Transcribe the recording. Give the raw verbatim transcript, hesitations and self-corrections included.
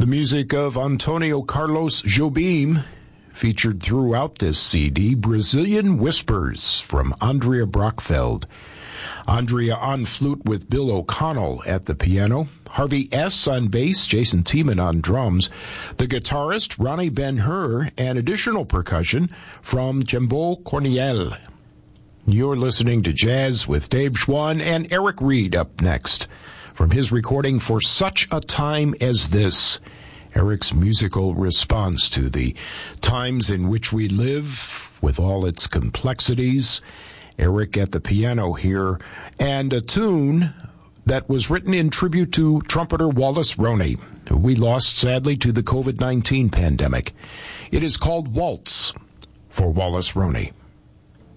music of Antonio Carlos Jobim, featured throughout this C D, Brazilian Whispers from Andrea Brockfeld. Andrea on flute with Bill O'Connell at the piano, Harvey S. on bass, Jason Tiemann on drums, the guitarist Ronnie Ben-Hur, and additional percussion from Jimbo Corniel. You're listening to Jazz with Dave Schwann, and Eric Reed up next from his recording For Such a Time as This. Eric's musical response to the times in which we live with all its complexities. Eric at the piano here, and a tune that was written in tribute to trumpeter Wallace Roney, who we lost sadly to the covid nineteen pandemic. It is called Waltz for Wallace Roney.